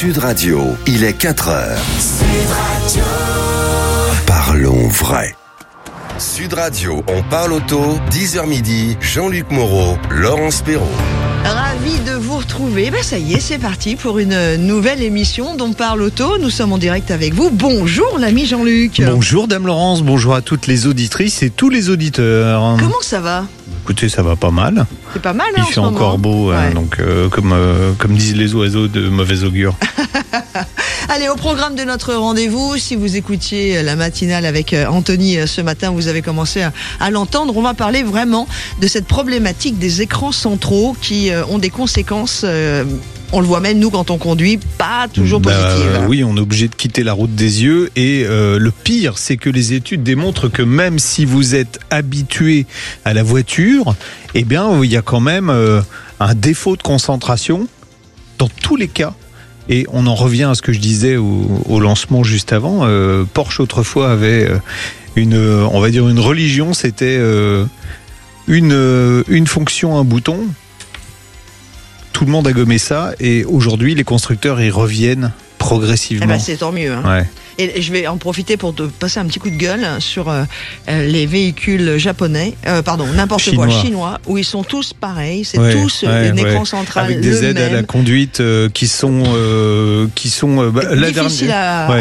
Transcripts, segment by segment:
Sud Radio, il est 4h. Sud Radio. Parlons vrai. Sud Radio, on parle auto, 10h midi, Jean-Luc Moreau, Laurence Perrault. Ravi de vous retrouver. Ça y est, c'est parti pour une nouvelle émission dont parle auto. Nous sommes en direct avec vous. Bonjour l'ami Jean-Luc. Bonjour Dame Laurence, bonjour à toutes les auditrices et tous les auditeurs. Comment ça va ? Écoutez, ça va pas mal. C'est pas mal, Il fait encore beau, ouais. Donc comme disent les oiseaux, de mauvais augure. Allez, au programme de notre rendez-vous, si vous écoutiez la matinale avec Anthony ce matin, vous avez commencé à l'entendre. On va parler vraiment de cette problématique des écrans centraux qui ont des conséquences. On le voit même, nous, quand on conduit, pas toujours positives. Oui, on est obligé de quitter la route des yeux. Et le pire, c'est que les études démontrent que même si vous êtes habitué à la voiture, eh bien, il y a quand même un défaut de concentration dans tous les cas. Et on en revient à ce que je disais au lancement juste avant. Porsche, autrefois, avait on va dire une religion. C'était une fonction, un bouton. Tout le monde a gommé ça et aujourd'hui les constructeurs y reviennent progressivement. C'est tant mieux. Hein. Ouais. Et je vais en profiter pour te passer un petit coup de gueule sur les véhicules japonais, n'importe quoi, chinois, où ils sont tous pareils, c'est tous un écran central avec des aides à la conduite qui sont difficiles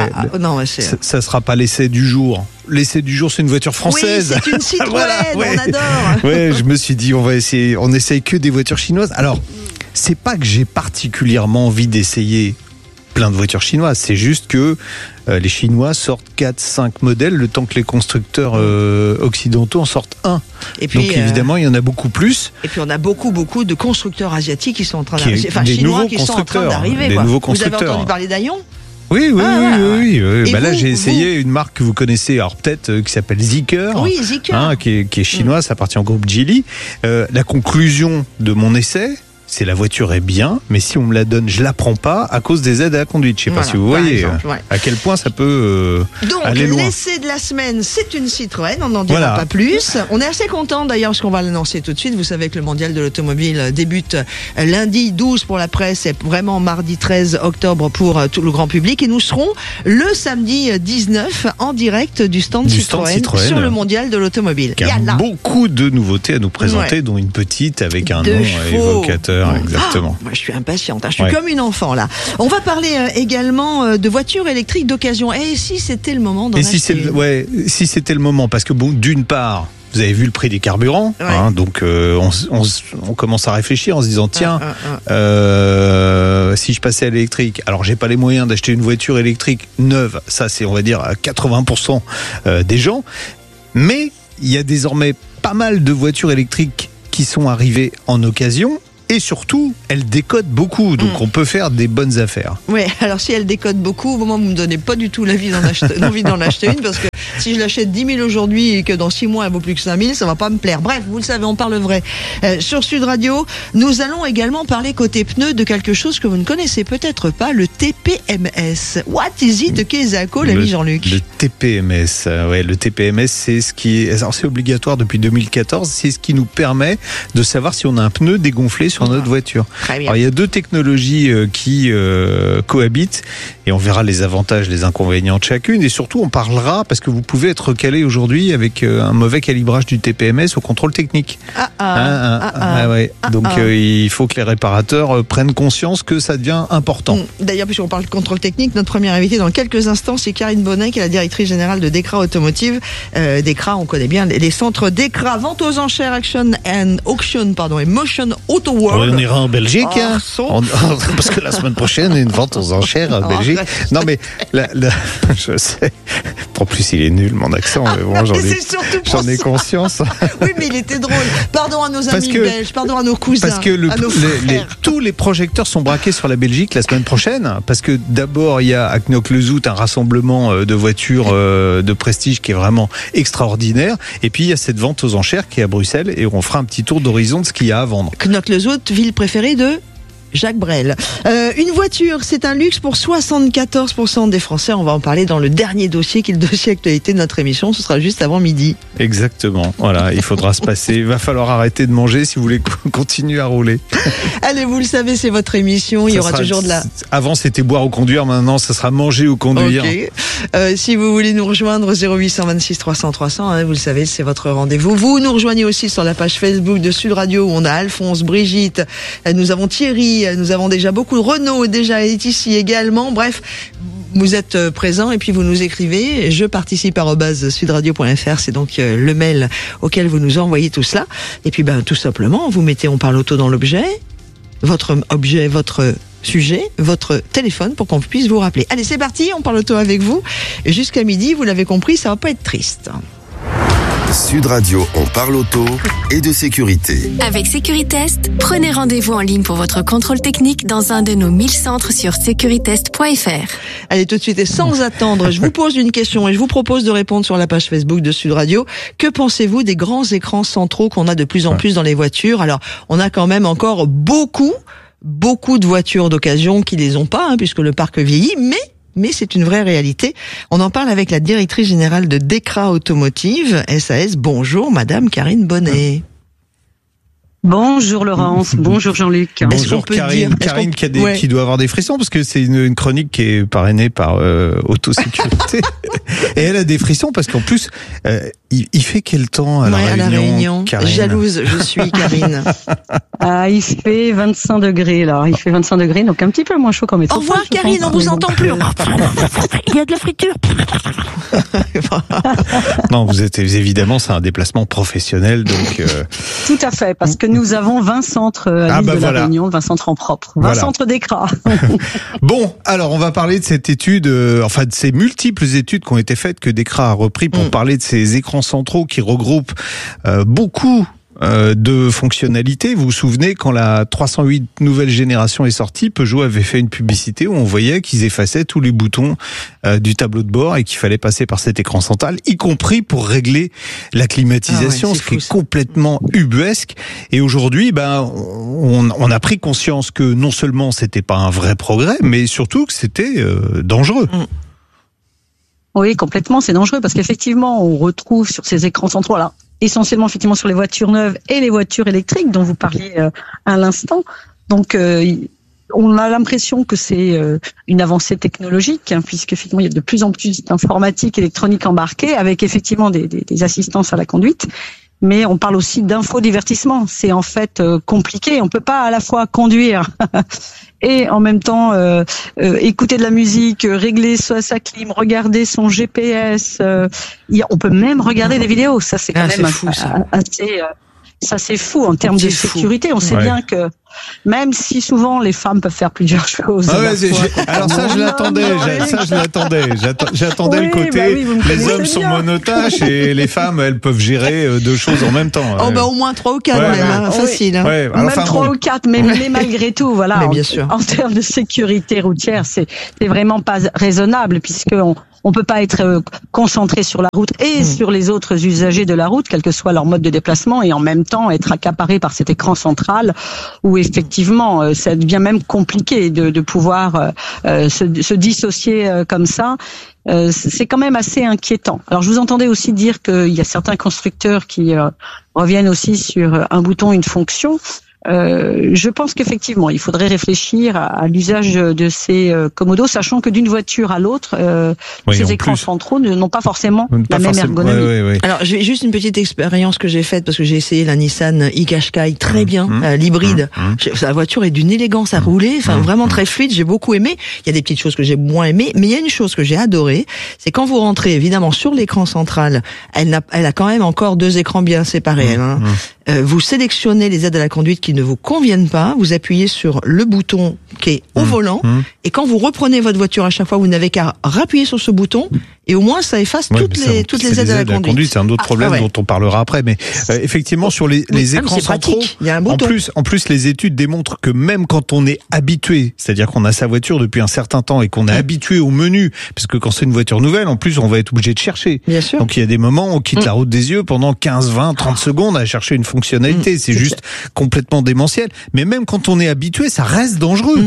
ça sera pas l'essai du jour. L'essai du jour, c'est une voiture française. Oui, c'est une Citroën, on adore. Ouais, je me suis dit on essaye que des voitures chinoises. Alors, c'est pas que j'ai particulièrement envie d'essayer plein de voitures chinoises, c'est juste que les Chinois sortent 4-5 modèles le temps que les constructeurs occidentaux en sortent un. Et puis, donc évidemment il y en a beaucoup plus. Et puis on a beaucoup de constructeurs asiatiques qui sont en train d'arriver, chinois qui sont en train d'arriver. Des nouveaux constructeurs. Vous avez entendu parler d'Aion ? Oui. Là, j'ai essayé une marque que vous connaissez, alors peut-être, qui s'appelle Zeekr. Oui, Zeekr. Qui est chinoise, ça appartient au groupe Geely. La conclusion de mon essai, c'est la voiture est bien, mais si on me la donne, je la prends pas à cause des aides à la conduite. Je sais pas si vous voyez à quel point ça peut aller loin. Donc, l'essai de la semaine, c'est une Citroën, on n'en dira pas plus. On est assez content d'ailleurs, parce qu'on va l'annoncer tout de suite. Vous savez que le mondial de l'automobile débute lundi 12 pour la presse et vraiment mardi 13 octobre pour tout le grand public. Et nous serons le samedi 19 en direct du stand Citroën sur le mondial de l'automobile. Il y a beaucoup de nouveautés à nous présenter, dont une petite avec un nom évocateur. Exactement. Moi, je suis impatiente. Je suis comme une enfant là. On va parler également de voitures électriques d'occasion. Et si c'était le moment d'en acheter si c'était le moment, parce que d'une part, vous avez vu le prix des carburants, donc on commence à réfléchir en se disant tiens, si je passais à l'électrique, alors j'ai pas les moyens d'acheter une voiture électrique neuve, ça c'est on va dire à 80% des gens, mais il y a désormais pas mal de voitures électriques qui sont arrivées en occasion. Et surtout, elle décode beaucoup, donc on peut faire des bonnes affaires. Oui, alors si elle décode beaucoup, moi, vous ne me donnez pas du tout l'envie d'en acheter une, parce que si je l'achète 10 000 aujourd'hui et que dans 6 mois elle vaut plus que 5 000, ça ne va pas me plaire. Bref, vous le savez, on parle vrai. Sur Sud Radio, nous allons également parler côté pneus de quelque chose que vous ne connaissez peut-être pas, le TPMS. What is it, Kezako, l'ami Jean-Luc ? Le TPMS, le TPMS, c'est ce qui est... Alors c'est obligatoire depuis 2014, c'est ce qui nous permet de savoir si on a un pneu dégonflé sur notre voiture. Alors, il y a deux technologies qui cohabitent et on verra les avantages, les inconvénients de chacune, et surtout on parlera, parce que vous pouvez être recalé aujourd'hui avec un mauvais calibrage du TPMS au contrôle technique. Donc il faut que les réparateurs prennent conscience que ça devient important. D'ailleurs, puisqu'on parle de contrôle technique, notre première invitée dans quelques instants, c'est Karine Bonnet, qui est la directrice générale de Dekra Automotive. Dekra, on connaît bien les centres Dekra, vente aux enchères, et Motion Auto World. On ira en Belgique, parce que la semaine prochaine, une vente aux enchères en Belgique. Non mais, je sais. En plus, il est nul, mon accent. Mais bon, j'en ai conscience. Oui, mais il était drôle. Pardon à nos amis belges, pardon à nos cousins, parce que tous les projecteurs sont braqués sur la Belgique la semaine prochaine. Parce que d'abord, il y a à Knokke-le-Zout un rassemblement de voitures de prestige qui est vraiment extraordinaire. Et puis, il y a cette vente aux enchères qui est à Bruxelles. Et on fera un petit tour d'horizon de ce qu'il y a à vendre. Knokke-le-Zout, ville préférée de Jacques Brel. Une voiture, c'est un luxe pour 74% des Français. On va en parler dans le dernier dossier qui est le dossier actualité de notre émission. Ce sera juste avant midi. Exactement. Voilà, il faudra se passer. Il va falloir arrêter de manger si vous voulez continuer à rouler. Allez, vous le savez, c'est votre émission. Il y aura toujours de la... Avant, c'était boire ou conduire. Maintenant, ça sera manger ou conduire. Ok. Si vous voulez nous rejoindre, 0826 300 300, vous le savez, c'est votre rendez-vous. Vous nous rejoignez aussi sur la page Facebook de Sud Radio où on a Alphonse, Brigitte, nous avons Thierry, nous avons déjà beaucoup. Renaud déjà est ici également. Bref, vous êtes présents et puis vous nous écrivez. Je participe @sudradio.fr. C'est donc le mail auquel vous nous envoyez tout cela. Et puis, tout simplement, vous mettez On parle auto dans l'objet, votre sujet, votre téléphone pour qu'on puisse vous rappeler. Allez, c'est parti, On parle auto avec vous. Et jusqu'à midi, vous l'avez compris, ça va pas être triste. Sud Radio, on parle auto et de sécurité. Avec Sécuritest, prenez rendez-vous en ligne pour votre contrôle technique dans un de nos 1000 centres sur securitest.fr. Allez, tout de suite et sans attendre, je vous pose une question et je vous propose de répondre sur la page Facebook de Sud Radio. Que pensez-vous des grands écrans centraux qu'on a de plus en plus dans les voitures? Alors, on a quand même encore beaucoup de voitures d'occasion qui les ont pas, puisque le parc vieillit, mais c'est une vraie réalité. On en parle avec la directrice générale de Dekra Automotive, SAS. Bonjour, Madame Karine Bonnet. Bonjour Laurence, bonjour Jean-Luc. Bonjour Karine, qui doit avoir des frissons parce que c'est une chronique qui est parrainée par Autosécurité. Et elle a des frissons parce qu'en plus, il fait quel temps à la Réunion, Karine? Jalouse, je suis Karine. Il fait 25 degrés là, il fait 25 degrés, donc un petit peu moins chaud qu'en métropole. Au revoir Karine, on vous entend plus. Il y a de la friture. Non, vous êtes évidemment, c'est un déplacement professionnel, donc. Tout à fait, parce que nous avons 20 centres à l'île de la Réunion, 20 centres en propre, 20 centres Dekra. Bon, alors on va parler de cette étude, de ces multiples études qui ont été faites que Dekra a repris pour parler de ces écrans centraux qui regroupent beaucoup de fonctionnalités. Vous vous souvenez, quand la 308 nouvelle génération est sortie, Peugeot avait fait une publicité où on voyait qu'ils effaçaient tous les boutons du tableau de bord et qu'il fallait passer par cet écran central, y compris pour régler la climatisation, ce qui est complètement ubuesque. Et aujourd'hui, on a pris conscience que non seulement c'était pas un vrai progrès, mais surtout que c'était dangereux. Oui, complètement, c'est dangereux parce qu'effectivement, on retrouve sur ces écrans centraux, là, essentiellement effectivement sur les voitures neuves et les voitures électriques dont vous parliez à l'instant. Donc, on a l'impression que c'est une avancée technologique, puisque effectivement il y a de plus en plus d'informatique électronique embarquée, avec effectivement des assistances à la conduite. Mais on parle aussi d'infodivertissement. C'est en fait compliqué. On peut pas à la fois conduire et en même temps écouter de la musique, régler sa clim, regarder son GPS. On peut même regarder des vidéos. Ça, c'est quand même fou, assez... Ça, c'est fou en termes de sécurité. On sait bien que même si souvent les femmes peuvent faire plusieurs choses. Alors ça, je l'attendais. J'attendais le côté. Les hommes sont monotaches et les femmes, elles peuvent gérer deux choses en même temps. Au moins 3 ou 4 facile. Même 3 ou 4, mais malgré tout, voilà. Mais bien sûr. En termes de sécurité routière, c'est vraiment pas raisonnable puisque on peut pas être concentré sur la route et sur les autres usagers de la route, quel que soit leur mode de déplacement, et en même temps être accaparé par cet écran central où effectivement ça devient même compliqué de pouvoir se dissocier comme ça. C'est quand même assez inquiétant. Alors je vous entendais aussi dire qu'il y a certains constructeurs qui reviennent aussi sur un bouton, une fonction. Je pense qu'effectivement, il faudrait réfléchir à l'usage de ces commodos, sachant que d'une voiture à l'autre, ces écrans centraux n'ont pas forcément la même ergonomie. Alors, j'ai juste une petite expérience que j'ai faite parce que j'ai essayé la Nissan e-Qashqai, très bien, l'hybride. La voiture est d'une élégance à rouler, vraiment très fluide. J'ai beaucoup aimé. Il y a des petites choses que j'ai moins aimées, mais il y a une chose que j'ai adorée, c'est quand vous rentrez évidemment sur l'écran central, elle a quand même encore 2 écrans bien séparés. Vous sélectionnez les aides à la conduite qui ne vous conviennent pas, vous appuyez sur le bouton qui est au volant, et quand vous reprenez votre voiture à chaque fois, vous n'avez qu'à rappuyer sur ce bouton Et au moins, ça efface toutes les aides à la conduite. C'est un autre problème dont on parlera après. Mais effectivement, sur les écrans centraux, il y a un bouton. En plus, les études démontrent que même quand on est habitué, c'est-à-dire qu'on a sa voiture depuis un certain temps et qu'on est habitué au menu, parce que quand c'est une voiture nouvelle, en plus, on va être obligé de chercher. Bien sûr. Donc il y a des moments où on quitte la route des yeux pendant 15, 20, 30 secondes à chercher une fonctionnalité. C'est juste complètement démentiel. Mais même quand on est habitué, ça reste dangereux.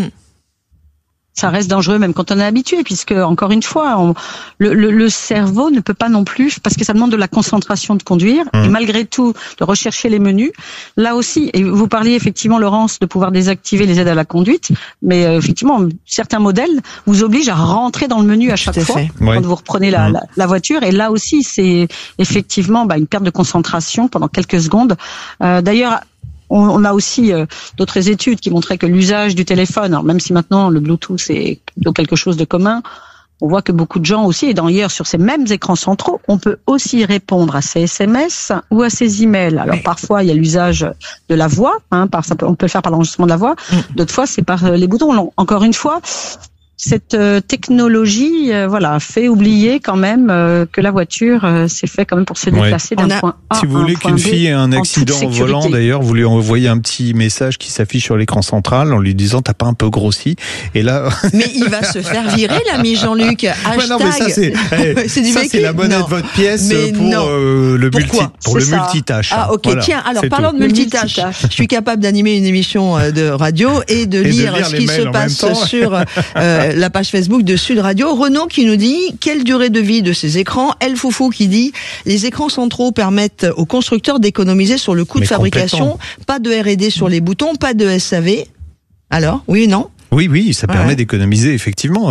Ça reste dangereux même quand on est habitué, puisque encore une fois, le cerveau ne peut pas non plus, parce que ça demande de la concentration de conduire, et malgré tout de rechercher les menus. Là aussi, et vous parliez effectivement, Laurence, de pouvoir désactiver les aides à la conduite, mais effectivement, certains modèles vous obligent à rentrer dans le menu à chaque fois quand vous reprenez la voiture, et là aussi, c'est effectivement une perte de concentration pendant quelques secondes. D'ailleurs, on a aussi d'autres études qui montraient que l'usage du téléphone, alors même si maintenant le Bluetooth est plutôt quelque chose de commun, on voit que beaucoup de gens aussi, et d'ailleurs sur ces mêmes écrans centraux, on peut aussi répondre à ces SMS ou à ces emails. Alors parfois il y a l'usage de la voix, on peut le faire par l'enregistrement de la voix, d'autres fois c'est par les boutons. Encore une fois, cette technologie, fait oublier quand même que la voiture, c'est fait quand même pour se déplacer d'un point A. Si vous voulez qu'une fille ait un accident au volant, d'ailleurs, vous lui envoyez un petit message qui s'affiche sur l'écran central en lui disant t'as pas un peu grossi. Et là. Mais il va se faire virer, l'ami Jean-Luc. Hashtag. Non, mais ça c'est la monnaie de votre pièce pour le multitâche. Ah ok, tiens. Alors parlons de multitâche. Je suis capable d'animer une émission de radio et de lire ce qui se passe sur la page Facebook de Sud Radio. Renaud qui nous dit quelle durée de vie de ces écrans. El Foufou qui dit les écrans centraux permettent aux constructeurs d'économiser sur le coût de fabrication. Pas de R&D sur les boutons, pas de SAV. Alors, oui, non? Oui, ça permet d'économiser, effectivement.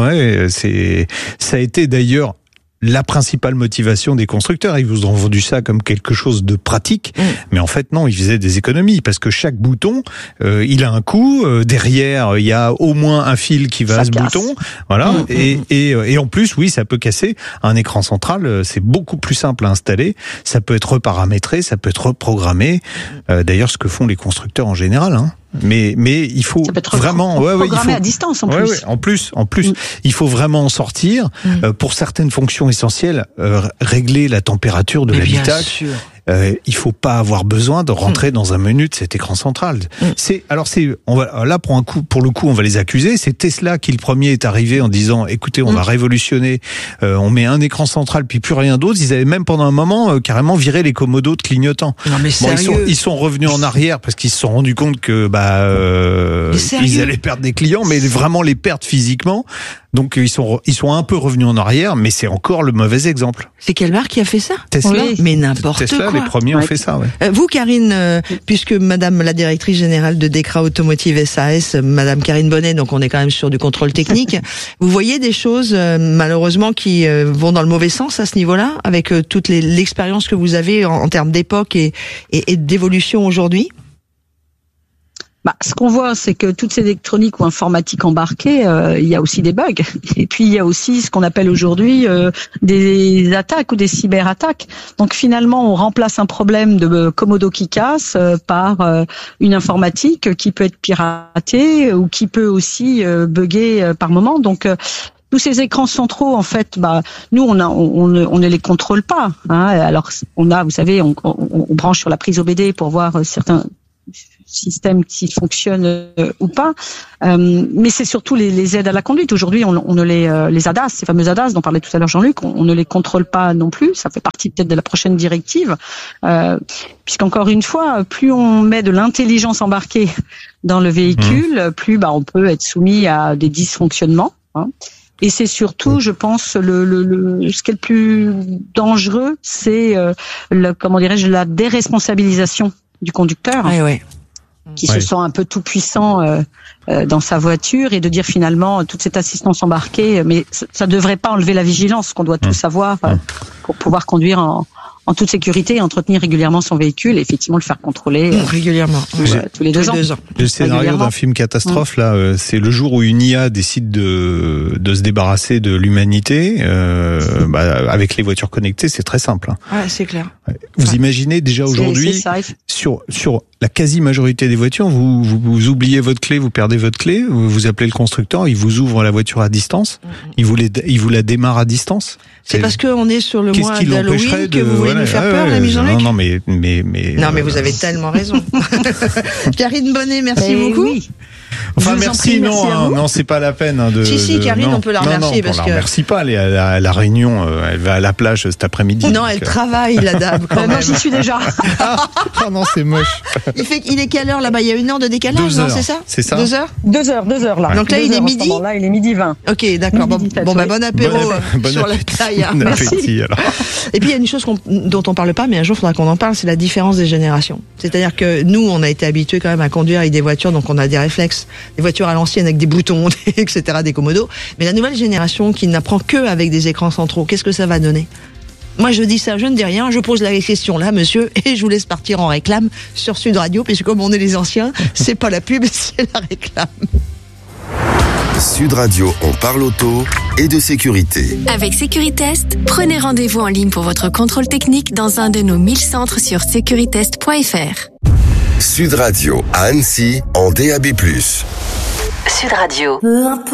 Ça a été d'ailleurs la principale motivation des constructeurs. Ils vous ont vendu ça comme quelque chose de pratique, mais en fait non, ils faisaient des économies parce que chaque bouton, il a un coût. Derrière, il y a au moins un fil qui va à ce bouton, voilà. Et en plus, oui, ça peut casser. Un écran central, c'est beaucoup plus simple à installer. Ça peut être reparamétré, ça peut être reprogrammé. D'ailleurs, ce que font les constructeurs en général. Mais il faut vraiment programmer à distance en plus. En plus, il faut vraiment en sortir pour certaines fonctions essentielles, régler la température de l'habitacle. Il faut pas avoir besoin de rentrer dans un menu de cet écran central. Pour le coup, on va les accuser. C'est Tesla qui le premier est arrivé en disant, écoutez, on va révolutionner. On met un écran central puis plus rien d'autre. Ils avaient même pendant un moment carrément viré les commodos de clignotants. Non mais sérieux. Ils sont revenus en arrière parce qu'ils se sont rendus compte que ils allaient perdre des clients, mais vraiment les perdre physiquement. Donc ils sont un peu revenus en arrière, mais c'est encore le mauvais exemple. C'est quelle marque qui a fait ça? Tesla. Mais n'importe quoi. Les premiers ont fait ça, vous, Karine, puisque madame la directrice générale de Dekra Automotive SAS, madame Karine Bonnet, donc on est quand même sur du contrôle technique, vous voyez des choses, malheureusement, qui vont dans le mauvais sens à ce niveau-là, avec toute l'expérience que vous avez en termes d'époque et d'évolution aujourd'hui? Ce qu'on voit, c'est que toute cette électronique ou informatique embarquée, il y a aussi des bugs. Et puis, il y a aussi ce qu'on appelle aujourd'hui des attaques ou des cyberattaques. Donc, finalement, on remplace un problème de commodo qui casse par une informatique qui peut être piratée ou qui peut aussi bugger par moment. Donc, tous ces écrans centraux, en fait, nous, on ne les contrôle pas. Alors, vous savez, on branche sur la prise OBD pour voir certains système qui fonctionne ou pas, mais c'est surtout les aides à la conduite. Aujourd'hui, on ne les ADAS, ces fameuses ADAS dont parlait tout à l'heure Jean-Luc, on ne les contrôle pas non plus. Ça fait partie peut-être de la prochaine directive, puisqu'encore une fois, plus on met de l'intelligence embarquée dans le véhicule, plus on peut être soumis à des dysfonctionnements. Et c'est surtout, je pense, ce qui est le plus dangereux, c'est la déresponsabilisation du conducteur. Qui se sent un peu tout puissant dans sa voiture, et de dire finalement toute cette assistance embarquée, mais ça devrait pas enlever la vigilance qu'on doit tous avoir pour pouvoir conduire en toute sécurité, entretenir régulièrement son véhicule et effectivement le faire contrôler régulièrement. tous les 2 ans. Le scénario d'un film catastrophe, là, c'est le jour où une IA décide de se débarrasser de l'humanité. Avec les voitures connectées, c'est très simple. Hein. Ouais, c'est clair. Vous imaginez déjà aujourd'hui, sur la quasi-majorité des voitures, vous oubliez votre clé, vous perdez votre clé, vous appelez le constructeur, il vous ouvre la voiture à distance, il vous la démarre à distance. C'est parce qu'on est sur le mois d'Halloween que vous voulez nous faire peur, la mise en luc? Non, mais vous avez tellement raison. Karine Bonnet, merci beaucoup. Oui. Enfin, merci, non, c'est pas la peine. Si, Karine, on peut la remercier. On la remercie pas, elle est à la Réunion, elle va à la plage cet après-midi. Non, elle travaille, la dame, quand même. Moi, j'y suis déjà. Non, c'est moche. Il est quelle heure là-bas? Il y a 1 heure de décalage, 2 heures, non, c'est ça? C'est ça. 2 heures? 2 heures là. Donc là, il est midi? Là, il est midi 20. Ok, d'accord. Bon apéro sur la taille. Bon appétit, alors. Et puis, il y a une chose dont on parle pas, mais un jour, il faudra qu'on en parle, c'est la différence des générations. C'est-à-dire que nous, on a été habitués quand même à conduire avec des voitures, donc on a des réflexes, des voitures à l'ancienne avec des boutons, etc., des commodos. Mais la nouvelle génération qui n'apprend que avec des écrans centraux, qu'est-ce que ça va donner? Moi, je dis ça, je ne dis rien, je pose la question là, monsieur, et je vous laisse partir en réclame sur Sud Radio, puisque comme on est les anciens, c'est pas la pub, c'est la réclame. Sud Radio, on parle auto et de sécurité. Avec Sécuritest, prenez rendez-vous en ligne pour votre contrôle technique dans un de nos 1000 centres sur sécuritest.fr. Sud Radio à Annecy en DAB+. Sud Radio.